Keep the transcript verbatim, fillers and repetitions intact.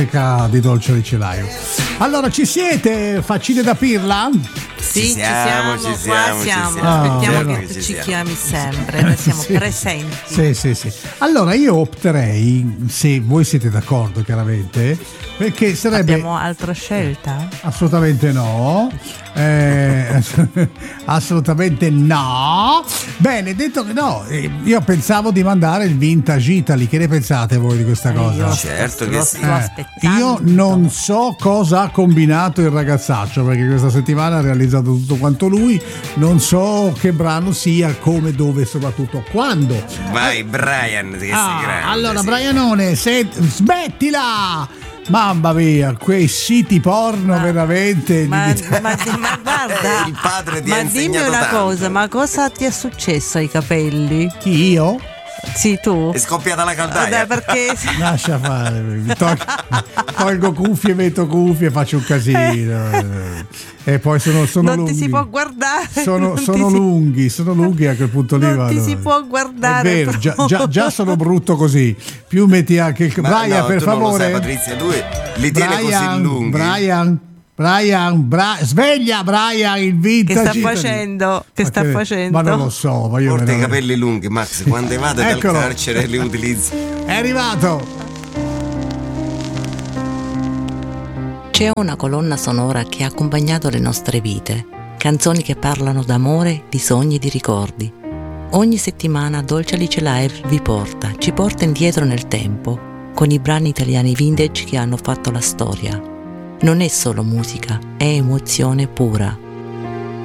di Dolce Ricelaio. Allora, ci siete? Faccine da pirla? Sì, Ci siamo, ci siamo, ci siamo, qua ci siamo. siamo. Aspettiamo Ah, che ci tu ci siamo. chiami sempre, noi siamo Sì. presenti. Sì, sì, sì. Allora, io opterei, se voi siete d'accordo chiaramente, perché sarebbe... Abbiamo altra scelta? Assolutamente no. Eh, assolutamente no. Bene, detto che no, eh, io pensavo di mandare il Vintage Italy. Che ne pensate voi di questa cosa? Io Certo lo che sto sì. Eh, aspettando. io non so cosa ha combinato il ragazzaccio, perché questa settimana ha realizzato tutto quanto lui. Non so che brano sia, come, dove, soprattutto quando. Vai Brian, che sei Ah, grande. allora, sì. Brianone, se... smettila! Mamma mia, quei siti porno Ma- veramente. Ma, ma, ma guarda, Il padre ti ma ha dimmi insegnato una tanto. cosa, ma cosa ti è successo ai capelli? Chi, io? Sì, tu? È scoppiata la Eh, caldaia. perché Lascia fare, mi tolgo, tolgo cuffie, metto cuffie e faccio un casino. E poi sono, sono non lunghi. ti si può guardare. Sono, non ti sono si- lunghi, sono lunghi a quel punto lì. Non vado. ti si può guardare. È vero, già, proprio. già, già sono brutto così. Più metti anche il. Ma Brian, no, per tu non lo favore. sai, Patrizia, lui li tiene così Brian, lunghi. Brian, Brian, Bra- sveglia Brian il vintage. Che sta Italy. facendo? Che Ma sta facendo? Ma non lo so, ma io Porta me i lo- capelli lunghi, Max, quando vado dal Eccolo. carcere li utilizzi. È arrivato. C'è una colonna sonora che ha accompagnato le nostre vite, canzoni che parlano d'amore, di sogni e di ricordi. Ogni settimana Dolce Alice Live vi porta, ci porta indietro nel tempo, con i brani italiani vintage che hanno fatto la storia. Non è solo musica, è emozione pura.